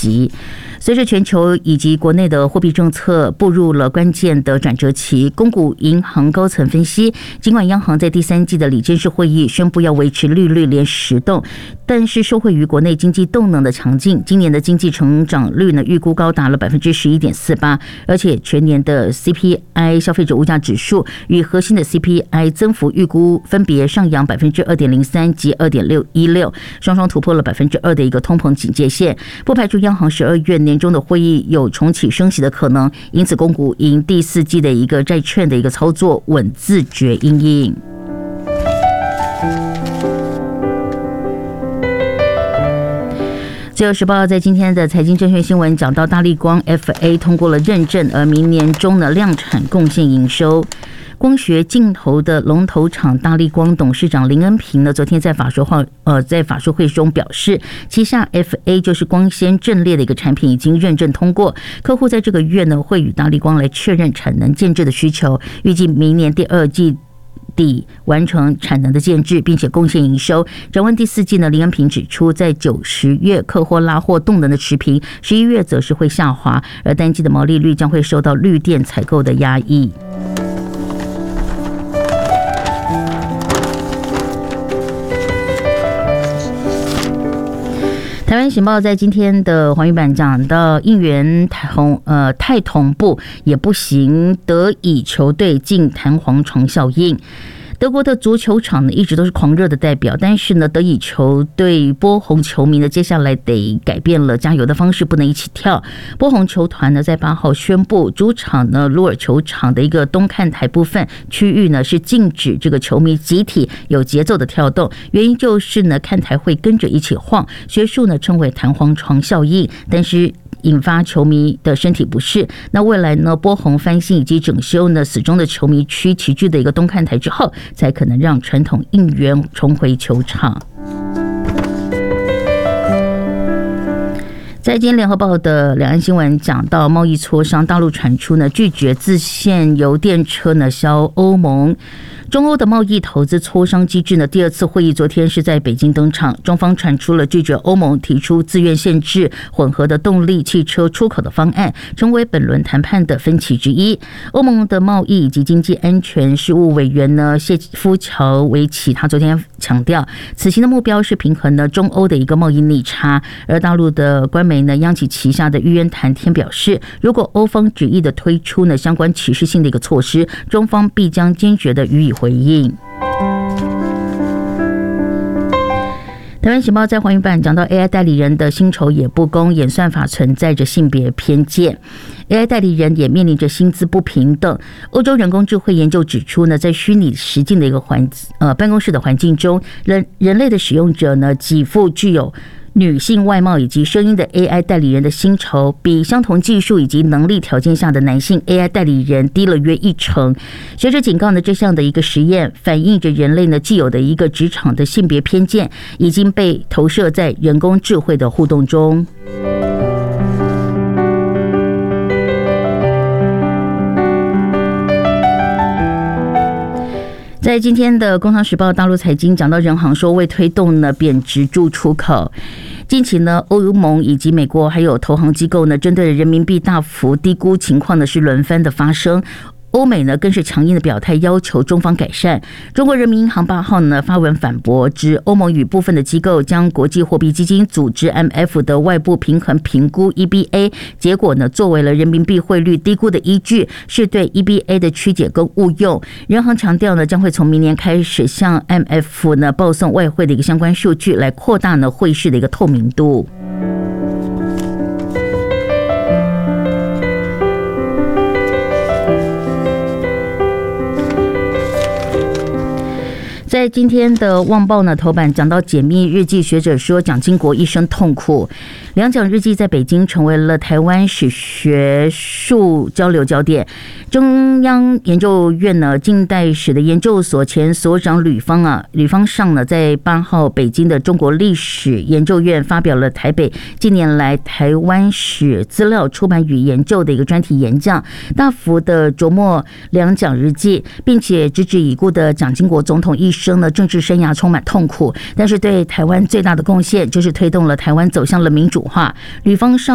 息。随着全球以及国内的货币政策步入了关键的转折期，公股银行高层分析，尽管央行在第三季的理监事会议宣布要维持利率连10动，但是受惠于国内经济动能的强劲，今年的经济成长率呢预估高达了 11.48%， 而且全年的 CPI 消费者物价指数与核心的 CPI 增幅预估分别上扬 2.03% 及 2.616%， 双双突破了 2% 的一个通膨警戒线，不排除央行12月年中的会议有重启升息的可能，因此公股银第4季的一个债券的一个操作稳自觉因应。自由时报在今天的财经证券新闻讲到，大立光 FA 通过了认证，而明年中的量产贡献营收。光学镜头的龙头厂大立光董事长林恩平呢，昨天在法说会中表示，旗下 FA 就是光纤阵列的一个产品已经认证通过，客户在这个月呢会与大立光来确认产能建制的需求，预计明年第2季底完成产能的建制，并且贡献营收。展望第4季呢，林恩平指出，在9、10月客货拉货动能的持平，11月则是会下滑，而单季的毛利率将会受到绿电采购的压抑。台湾时报在今天的华语版讲到，应援太同步也不行，德乙球队进弹簧床效应。德国的足球场呢一直都是狂热的代表，但是呢，德乙球队波鸿球迷呢接下来得改变了加油的方式，不能一起跳。波鸿球团呢在8号宣布，主场呢鲁尔球场的一个东看台部分区域呢是禁止这个球迷集体有节奏的跳动，原因就是呢看台会跟着一起晃，学术呢称为弹簧床效应，但是引发球迷的身体不适。那未来呢，波鸿翻新以及整修呢死忠的球迷区齐聚的一个东看台之后，才可能让传统应援重回球场。在今天联合报的两岸新闻讲到贸易磋商，大陆传出呢拒绝自限油电车呢销欧盟。中欧的贸易投资磋商机制呢第2次会议昨天是在北京登场，中方传出了拒绝欧盟提出自愿限制混合的动力汽车出口的方案，成为本轮谈判的分歧之一。欧盟的贸易以及经济安全事务委员呢谢夫乔维奇他昨天强调，此行的目标是平衡呢中欧的一个贸易逆差，而大陆的官媒呢央企旗下的玉渊谈天表示，如果欧方执意的推出呢相关歧视性的一个措施，中方必将坚决的予以回应。台湾时报在华语版讲到 AI 代理人的薪酬也不公，演算法存在着性别偏见， AI 代理人也面临着薪资不平等。欧洲人工智慧研究指出呢，在虚拟实境的一个办公室的环境中，人类的使用者呢给付具有女性外貌以及声音的 AI 代理人的薪酬，比相同技术以及能力条件下的男性 AI 代理人低了约1成。学者警告呢，这项的一个实验反映着人类呢既有的一个职场的性别偏见已经被投射在人工智慧的互动中。在今天的《工商时报》大陆财经讲到，人行说为推动呢贬值助出口，近期呢欧盟以及美国还有投行机构呢针对人民币大幅低估情况呢是轮番的发生。欧美呢更是强硬的表态，要求中方改善。中国人民银行8号呢发文反驳，指欧盟与部分的机构将国际货币基金组织 IMF 的外部平衡评估 EBA 结果呢作为了人民币汇率低估的依据，是对 EBA 的曲解跟误用。人行强调呢，将会从明年开始向 IMF 呢报送外汇的一个相关数据，来扩大呢汇市的一个透明度。在今天的《旺报》呢头版讲到解密日记，学者说蒋经国一生痛苦。两蒋日记在北京成为了台湾史学术交流焦点。中央研究院呢近代史的研究所前所长吕方上呢在8号北京的中国历史研究院发表了台北近年来台湾史资料出版与研究的一个专题演讲，大幅的琢磨两蒋日记，并且直指已故的蒋经国总统一生的政治生涯充满痛苦，但是对台湾最大的贡献就是推动了台湾走向了民主化。吕方上